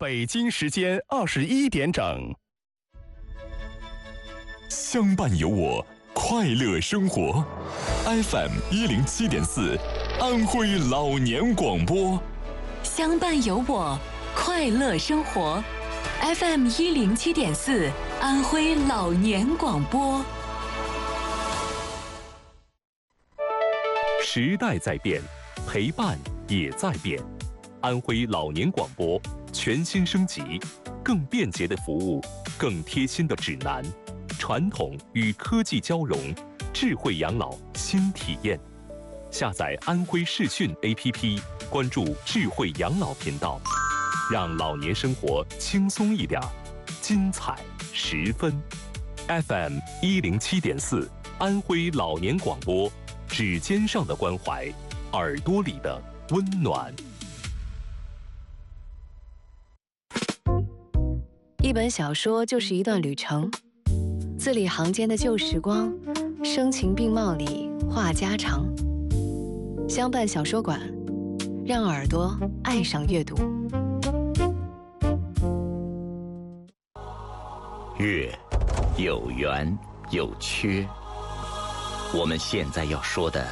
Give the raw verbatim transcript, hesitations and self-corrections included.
北京时间二十一点整。 相伴有我，快乐生活。F M 一零七点四，安徽老年广播。 相伴有我，快乐生活。F M 一零七点四，安徽老年广播。 时代在变，陪伴也在变。安徽老年广播全新升级，更便捷的服务，更贴心的指南，传统与科技交融，智慧养老新体验。下载安徽视讯 A P P， 关注智慧养老频道，让老年生活轻松一点，精彩十分。F M 一零七点四，安徽老年广播，指尖上的关怀，耳朵里的温暖。 一本小说就是一段旅程，字里行间的旧时光，声情并茂里话家常。相伴小说馆，让耳朵爱上阅读。 月有圆有缺，我们现在要说的